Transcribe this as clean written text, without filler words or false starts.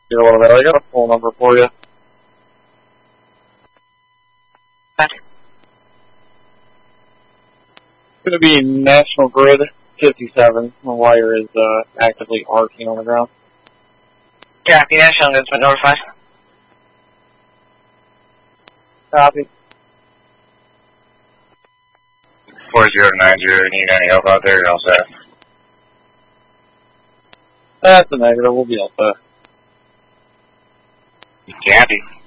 Here, a little bit. I got a phone number for you. Back. It's going to be National Grid 57. The wire is actively arcing on the ground. Copy, National Grid's been notified. Copy. 4090, need any help out there? You're all set. That's a negative. We'll be all set. Copy.